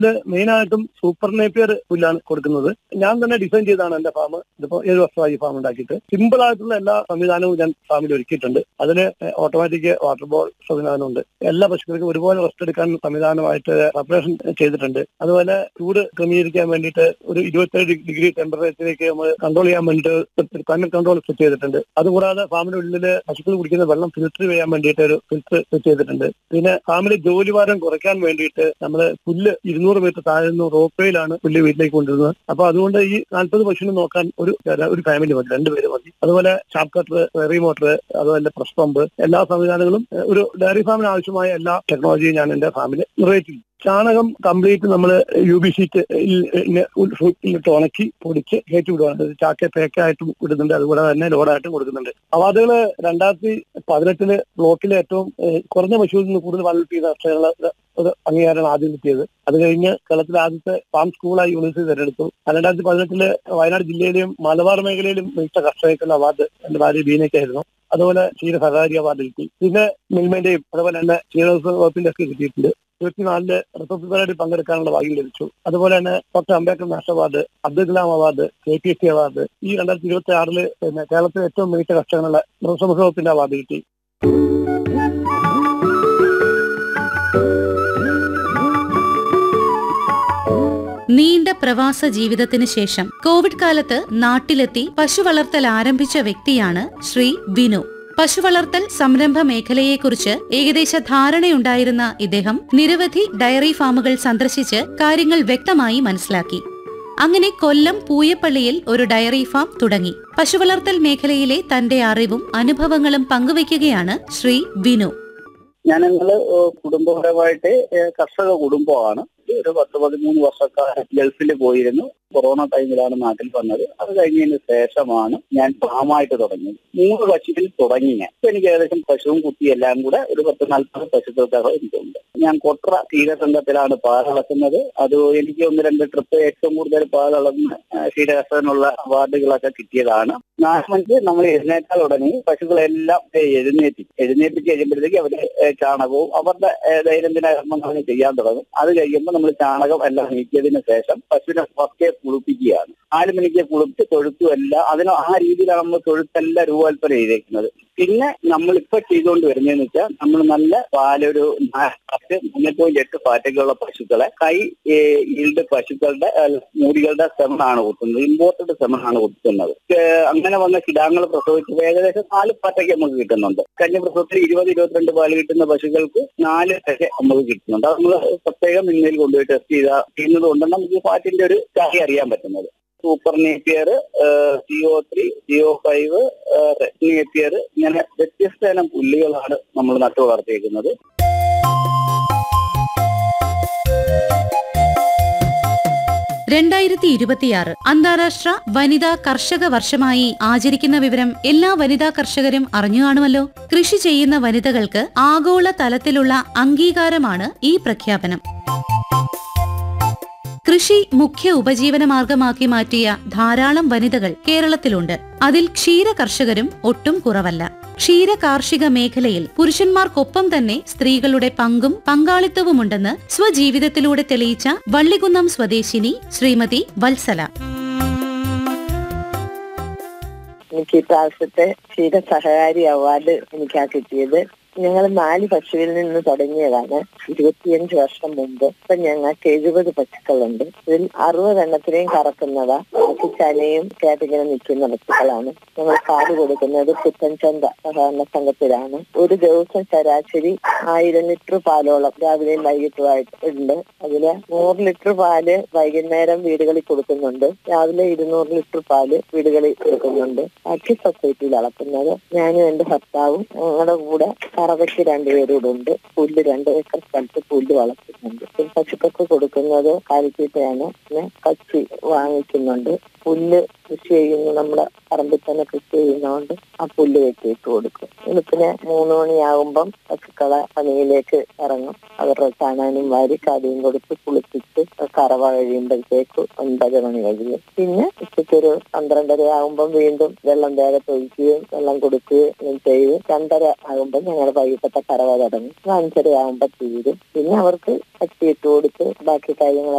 ഇത് മെയിനായിട്ടും super Napier പുല്ലാണ് കൊടുക്കുന്നത്. ഞാൻ തന്നെ ഡിസൈൻ ചെയ്താണ് എന്റെ ഫാം. ഇതിപ്പോ 7 വർഷമായി ഫാം ഉണ്ടാക്കിയിട്ട്. സിമ്പിൾ ആയിട്ടുള്ള എല്ലാ സംവിധാനവും ഞാൻ ഫാമിൽ ഒരുക്കിയിട്ടുണ്ട്. അതിന് ഓട്ടോമാറ്റിക് വാട്ടർ ബോൾ സംവിധാനമുണ്ട്. എല്ലാ പശുക്കൾക്കും ഒരുപോലെ റെസ്റ്റ് എടുക്കാൻ സംവിധാനമായിട്ട് സെപ്പറേഷൻ ചെയ്തിട്ടുണ്ട്. അതുപോലെ ചൂട് ക്രമീകരിക്കാൻ വേണ്ടിയിട്ട് ഒരു 27 ഡിഗ്രി ടെമ്പറേച്ചറിലേക്ക് നമ്മൾ കൺട്രോൾ ചെയ്യാൻ വേണ്ടിയിട്ട് ക്ലൈമറ്റ് കൺട്രോൾ സെറ്റ് ചെയ്തിട്ടുണ്ട്. അതുകൂടാതെ ഫാമിനുള്ളിൽ പശുക്കൾ കുടിക്കുന്ന വെള്ളം ഫിൽറ്റർ ചെയ്യാൻ വേണ്ടിയിട്ട് ഒരു ഫിൽറ്റർ സെറ്റ് ചെയ്തിട്ടുണ്ട്. പിന്നെ ഫാമിലെ ജോലിഭാരം കുറയ്ക്കാൻ വേണ്ടിയിട്ട് നമ്മൾ പുല്ല് 200 മീറ്റർ താഴെ നിന്ന് റോപ്പയിലാണ് പുല്ല് വീട്ടിലേക്ക് കൊണ്ടുവരുന്നത്. അപ്പൊ അതുകൊണ്ട് ഈ 40 പശുവിനെ നോക്കാൻ ഒരു ഫാമിലി മതി, 2 പേര് മതി. അതുപോലെ ഷാപ്പ് കട്ടർ, വെറി മോട്ടർ, അതുപോലെ പ്രസ് പമ്പ്, എല്ലാ സംവിധാനങ്ങളും ഒരു ഡയറി ഫാമിന് ആവശ്യമായ എല്ലാ ടെക്നോളജിയും ഞാൻ എന്റെ ഫാമിൽ നിർവഹിച്ചിട്ടുണ്ട്. ചാണകം കംപ്ലീറ്റ് നമ്മൾ UV ഷീറ്റ് ഇട്ട് ഉണക്കി പൊടിച്ച് കയറ്റി വിടുവാണ്. ചാക്ക പേക്കായിട്ടും വിടുന്നുണ്ട്, അതുകൂടെ തന്നെ ലോഡായിട്ടും കൊടുക്കുന്നുണ്ട്. അവാർഡുകൾ 2018 ബ്ലോക്കിലെ ഏറ്റവും കുറഞ്ഞ പശുവിൽ നിന്ന് കൂടുതൽ പാൽ കിട്ടിയ കർഷകരുടെ ഒരു അംഗീകാരമാണ് ആദ്യം കിട്ടിയത്. അത് കഴിഞ്ഞ് കേരളത്തിലെ ആദ്യത്തെ ഫാം സ്കൂളായി യൂണിവേഴ്സിറ്റി തെരഞ്ഞെടുത്തു. 2018 വയനാട് ജില്ലയിലെയും മലബാർ മേഖലയിലും മികച്ച കർഷകർക്കുള്ള അവാർഡ് എന്റെ ഭാര്യ ബീനയ്ക്കായിരുന്നു. അതുപോലെ ക്ഷീര സഹകാരി അവാർഡ് കിട്ടി. പിന്നെ മിൽമന്റെയും അതുപോലെ തന്നെ ക്ഷീരോത്സവ വകുപ്പിന്റെ ഒക്കെ കിട്ടിയിട്ടുണ്ട്. 24 റിപ്പബ്ലിക് പരേഡിൽ പങ്കെടുക്കാനുള്ള ഭാഗ്യം ലഭിച്ചു. അതുപോലെ തന്നെ doctor Ambedkar national award, Abdul Kalam award, KPSC award, ഈ 2026 പിന്നെ കേരളത്തിലെ ഏറ്റവും മികച്ച കർഷകനുള്ള മൃഗസംരക്ഷണ വകുപ്പിന്റെ അവാർഡ് കിട്ടി. നീണ്ട പ്രവാസ ജീവിതത്തിന് ശേഷം കോവിഡ് കാലത്ത് നാട്ടിലെത്തി പശു വളർത്തൽ ആരംഭിച്ച വ്യക്തിയാണ് ശ്രീ ബിനു. പശുവളർത്തൽ സംരംഭ മേഖലയെക്കുറിച്ച് ഏകദേശ ധാരണയുണ്ടായിരുന്ന ഇദ്ദേഹം നിരവധി ഡയറി ഫാമുകൾ സന്ദർശിച്ച് കാര്യങ്ങൾ വ്യക്തമായി മനസ്സിലാക്കി. അങ്ങനെ കൊല്ലം പൂയപ്പള്ളിയിൽ ഒരു ഡയറി ഫാം തുടങ്ങി. പശുവളർത്തൽ മേഖലയിലെ തന്റെ അറിവും അനുഭവങ്ങളും പങ്കുവയ്ക്കുകയാണ് ശ്രീ ബിനു. ഞങ്ങള് കുടുംബപരമായിട്ട് കർഷക കുടുംബമാണ്. ഒരു 10-13 വർഷക്കാലം ഗൾഫിൽ പോയിരുന്നു. കൊറോണ ടൈമിലാണ് നാട്ടിൽ വന്നത്. അത് കഴിഞ്ഞതിന് ശേഷമാണ് ഞാൻ ഫാമായിട്ട് തുടങ്ങിയത്. 3 പശുവിൽ തുടങ്ങി ഞാൻ. ഇപ്പൊ എനിക്ക് ഏകദേശം പശുവും കുട്ടിയും എല്ലാം കൂടെ ഒരു 10-40 പശുക്കൾക്കാണ് എനിക്കുണ്ട്. ഞാൻ കൊട്ര ക്ഷീരസംഘത്തിലാണ് പാലളക്കുന്നത്. അത് എനിക്ക് 1-2 ട്രിപ്പ് ഏറ്റവും കൂടുതൽ പാലളന്ന് ക്ഷീരകർഷകനുള്ള അവാർഡുകളൊക്കെ കിട്ടിയതാണ്. 4 മണിക്ക് നമ്മൾ എഴുന്നേറ്റാൽ ഉടനെ പശുക്കളെല്ലാം എഴുന്നേപ്പിച്ച് കഴിയുമ്പോഴത്തേക്ക് അവര് ചാണകവും അവരുടെ ദൈനംദിന കർമ്മങ്ങൾ ചെയ്യാൻ തുടങ്ങും. അത് കഴിയുമ്പോൾ നമ്മൾ ചാണകം എല്ലാം നീക്കിയതിന് ശേഷം പശുവിനെ ഫസ്റ്റ് കുളിപ്പിക്കുകയാണ്. 4 മണിക്ക് കുളിച്ച് തൊഴുത്തും എല്ലാം ആ രീതിയിലാണ് നമ്മൾ തൊഴുത്തെല്ലാം രൂപകൽപ്പന ചെയ്തേക്കുന്നത്. പിന്നെ നമ്മൾ ഇപ്പൊ ചെയ്തുകൊണ്ട് വരുന്നതെന്ന് വെച്ചാൽ നമ്മൾ നല്ല പാലൊരു 3.8 ഫാറ്റൊക്കെയുള്ള പശുക്കളെ കൈ ഈൽഡ് പശുക്കളുടെ മൂടികളുടെ സെമനാണ് കുത്തുന്നത്. ഇമ്പോർട്ടഡ് സെമനാണ് കുത്തുന്നത്. അങ്ങനെ വന്ന കിടാങ്ങൾ പ്രസവിച്ച് ഏകദേശം 4 പാറ്റയ്ക്ക് നമുക്ക് കിട്ടുന്നുണ്ട്. കഴിഞ്ഞ പ്രസവത്തിൽ 20-22 പാല് കിട്ടുന്ന പശുക്കൾക്ക് 4 പാറ്റ നമുക്ക് കിട്ടുന്നുണ്ട്. അത് നമ്മൾ പ്രത്യേകം ഇന്നയിൽ കൊണ്ടുപോയി ടെസ്റ്റ് ചെയ്യുന്നത് കൊണ്ടാണ് നമുക്ക് ഫാറ്റിന്റെ ഒരു കാര്യം അറിയാൻ പറ്റുന്നത്. Super Napier, CO3, CO5, Napier, ഇങ്ങനെ വ്യത്യസ്ത ഇനം പുല്ലുകളാണ് നമ്മൾ നട്ടു വളർത്തിയേക്കുന്നത്. അന്താരാഷ്ട്ര വനിതാ കർഷക വർഷമായി ആചരിക്കുന്ന വിവരം എല്ലാ വനിതാ കർഷകരും അറിഞ്ഞു കാണുമല്ലോ. കൃഷി ചെയ്യുന്ന വനിതകൾക്ക് ആഗോള തലത്തിലുള്ള അംഗീകാരമാണ് ഈ പ്രഖ്യാപനം. കൃഷി മുഖ്യ ഉപജീവന മാർഗമാക്കി മാറ്റിയ ധാരാളം വനിതകൾ കേരളത്തിലുണ്ട്. അതിൽ ക്ഷീര കർഷകരും ഒട്ടും കുറവല്ല. ക്ഷീര കാർഷിക മേഖലയിൽ പുരുഷന്മാർക്കൊപ്പം തന്നെ സ്ത്രീകളുടെ പങ്കും പങ്കാളിത്തവുമുണ്ടെന്ന് സ്വജീവിതത്തിലൂടെ തെളിയിച്ച വള്ളികുന്നം സ്വദേശിനി ശ്രീമതി വത്സല. എനിക്ക് ഇപ്രാവശ്യത്തെ ക്ഷീര സഹകാരി അവാർഡ് എനിക്കാ കിട്ടിയത്. ഞങ്ങൾ 4 പശുവിൽ നിന്ന് തുടങ്ങിയതാണ് 25 വർഷം മുമ്പ്. ഇപ്പൊ ഞങ്ങൾക്ക് 70 പശുക്കളുണ്ട്. ഇതിൽ 60 എണ്ണത്തിനെയും കറക്കുന്നതാ. ബാക്കി ചനയും കേട്ടിങ്ങനെ നിൽക്കുന്ന പശുക്കളാണ്. ഞങ്ങൾ പാല് കൊടുക്കുന്നത് പുത്തൻചന്ത സഹകരണ സംഘത്തിലാണ്. ഒരു ദിവസം ശരാശരി 1000 ലിറ്റർ പാലോളം രാവിലെയും വൈകിട്ടുമായിട്ട് ഉണ്ട്. അതില് 100 ലിറ്റർ പാല് വൈകുന്നേരം വീടുകളിൽ കൊടുക്കുന്നുണ്ട്. രാവിലെ 200 ലിറ്റർ പാല് വീടുകളിൽ കൊടുക്കുന്നുണ്ട്. ബാക്കി സൊസൈറ്റിയിൽ അളക്കുന്നത് ഞാനും എന്റെ ഭർത്താവും ഞങ്ങളുടെ കൂടെ കറവയ്ക്ക് 2 പേരൂടെ ഉണ്ട്. പുല്ല് 2 ഏക്കർ സ്ഥലത്ത് പുല്ല് വളർത്തുന്നുണ്ട്. പശുക്കൾക്ക് കൊടുക്കുന്നത് കാലിത്തീറ്റയാണ്. പിന്നെ കച്ചി വാങ്ങിക്കുന്നുണ്ട്. പുല്ല് കൃഷി ചെയ്യുന്ന നമ്മുടെ പറമ്പിൽ തന്നെ കൃഷി ചെയ്യുന്നതുകൊണ്ട് ആ പുല്ല് വെട്ടിയിട്ട് കൊടുക്കും. വെളുപ്പിന് 3 മണിയാകുമ്പം പശുക്കളെ പണിയിലേക്ക് ഇറങ്ങും. അവരുടെ ചാണാനും വാരി കാടിയും കൊടുത്ത് കുളിപ്പിച്ച് കറവ കഴിയുമ്പോഴത്തേക്ക് 9 മണി കഴിയും. പിന്നെ ഉച്ചയ്ക്ക് ഒരു 12:30 ആകുമ്പോൾ വീണ്ടും വെള്ളം ദേഹത്ത് ഒഴിക്കുകയും വെള്ളം കൊടുക്കുകയും ചെയ്ത് 2:30 ആകുമ്പോൾ ഞങ്ങൾ വൈകിട്ടത്തെ കറവ തുടങ്ങും. 5:30 ആകുമ്പോൾ തീരും. പിന്നെ അവർക്ക് കട്ടിയിട്ട് കൊടുത്ത് ബാക്കി കാര്യങ്ങൾ